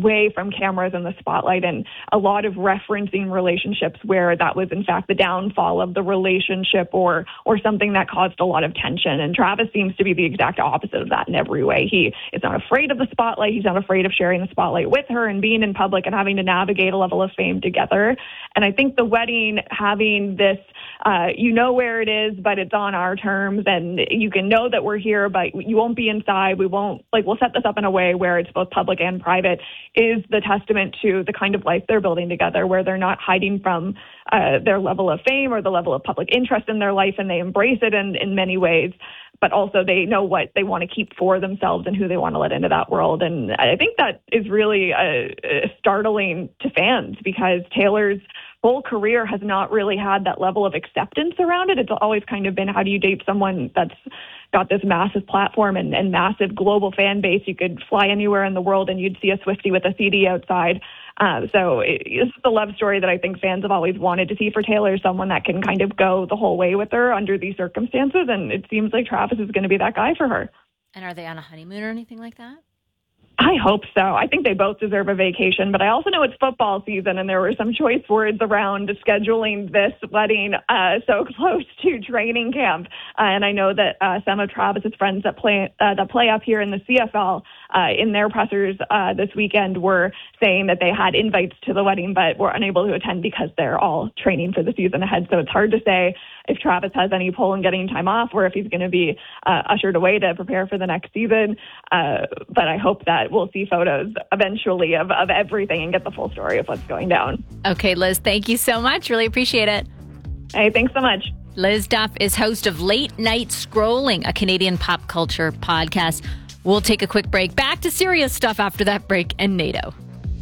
away from cameras and the spotlight, and a lot of referencing relationships where that was in fact the downfall of the relationship or something that caused a lot of tension. And Travis seems to be the exact opposite of that in every way. He is not afraid of the spotlight. He's not afraid of sharing the spotlight with her and being in public and having to navigate a level of fame together. And I think the wedding having this, you know where it is, but it's on our terms, and you can know that we're here, but you won't be inside. We'll set this up in a way where it's both public and private, is the testament to the kind of life they're building together, where they're not hiding from their level of fame or the level of public interest in their life, and they embrace it in many ways. But also they know what they want to keep for themselves and who they want to let into that world. And I think that is really startling to fans, because Taylor's whole career has not really had that level of acceptance around it. It's always kind of been, how do you date someone that's got this massive platform and massive global fan base? You could fly anywhere in the world and you'd see a Swiftie with a CD outside. So this is the love story that I think fans have always wanted to see for Taylor, someone that can kind of go the whole way with her under these circumstances. And it seems like Travis is going to be that guy for her. And are they on a honeymoon or anything like that? I hope so. I think they both deserve a vacation, but I also know it's football season, and there were some choice words around scheduling this wedding so close to training camp. And I know that some of Travis's friends that play up here in the CFL in their pressers this weekend were saying that they had invites to the wedding, but were unable to attend because they're all training for the season ahead. So it's hard to say if Travis has any pull in getting time off, or if he's going to be ushered away to prepare for the next season. But I hope that we'll see photos eventually of everything and get the full story of what's going down. Okay, Liz, thank you so much. Really appreciate it. Hey, thanks so much. Liz Duff is host of Late Night Scrolling, a Canadian pop culture podcast. We'll take a quick break. Back to serious stuff after that break and NATO.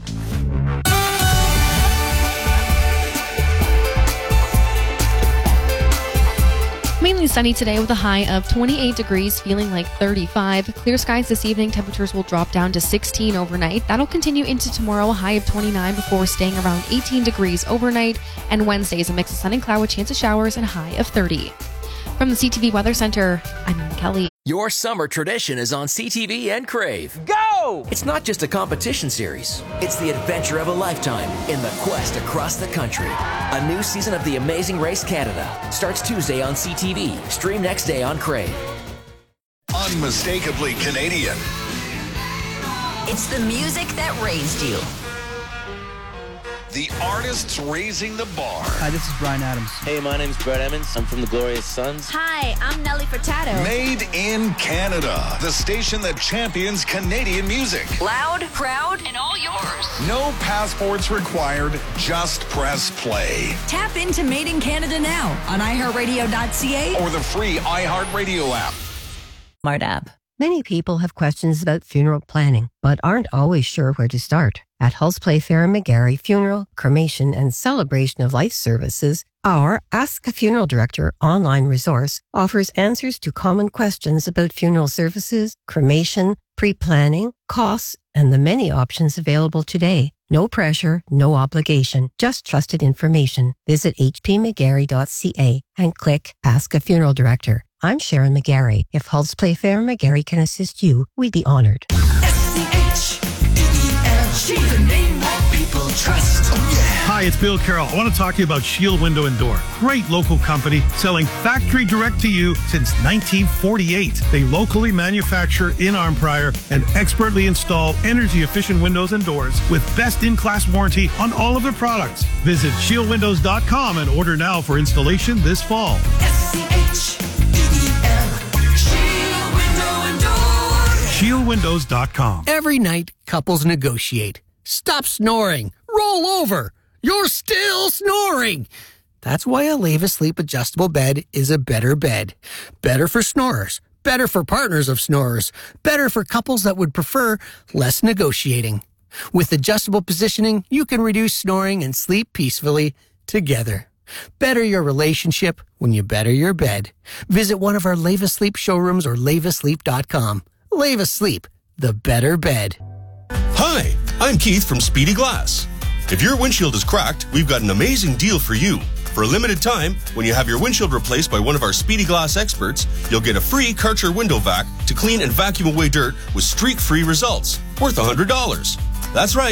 Mainly sunny today with a high of 28 degrees, feeling like 35. Clear skies this evening. Temperatures will drop down to 16 overnight. That'll continue into tomorrow, a high of 29 before staying around 18 degrees overnight. And Wednesday is a mix of sun and cloud with chance of showers and a high of 30. From the CTV Weather Center, I'm Ann Kelly. Your summer tradition is on CTV and Crave. Go! It's not just a competition series. It's the adventure of a lifetime in the quest across the country. A new season of The Amazing Race Canada starts Tuesday on CTV. Stream next day on Crave. Unmistakably Canadian. It's the music that raised you. The artists raising the bar. Hi, this is Bryan Adams. Hey, my name's Brett Emmons. I'm from the Glorious Sons. Hi, I'm Nelly Furtado. Made in Canada. The station that champions Canadian music. Loud, proud, and all yours. No passports required. Just press play. Tap into Made in Canada now on iHeartRadio.ca or the free iHeartRadio app. Smart app. Many people have questions about funeral planning, but aren't always sure where to start. At Hulse Playfair and McGarry Funeral, Cremation, and Celebration of Life Services, our Ask a Funeral Director online resource offers answers to common questions about funeral services, cremation, pre-planning, costs, and the many options available today. No pressure, no obligation, just trusted information. Visit hpmcgarry.ca and click Ask a Funeral Director. I'm Sharon McGarry. If Hulse Playfair and McGarry can assist you, we'd be honored. She's a name that people trust. Oh, yeah. Hi, it's Bill Carroll. I want to talk to you about Shield Window and Door. Great local company selling factory direct to you since 1948. They locally manufacture in Arnprior and expertly install energy-efficient windows and doors with best-in-class warranty on all of their products. Visit shieldwindows.com and order now for installation this fall. ShieldWindows.com. Every night, couples negotiate. Stop snoring. Roll over. You're still snoring. That's why a Leva Sleep adjustable bed is a better bed. Better for snorers. Better for partners of snorers. Better for couples that would prefer less negotiating. With adjustable positioning, you can reduce snoring and sleep peacefully together. Better your relationship when you better your bed. Visit one of our Leva Sleep showrooms or levasleep.com. Leva Sleep, the better bed. Hi, I'm Keith from Speedy Glass. If your windshield is cracked, we've got an amazing deal for you. For a limited time, when you have your windshield replaced by one of our Speedy Glass experts, you'll get a free Karcher window vac to clean and vacuum away dirt with streak-free results, worth $100. That's right.